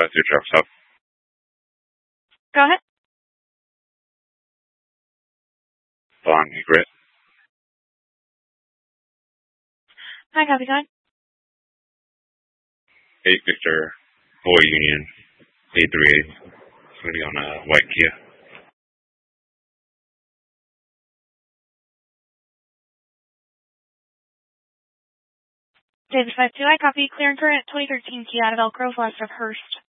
West, your truck stop. Go ahead. On Egret. Hi, copy going. 8 Victor, Boy Union, 838. It's going to be on a white Kia. David 52, I copy. Clear and current 2013 Kia out of Elk Grove, west of Hearst.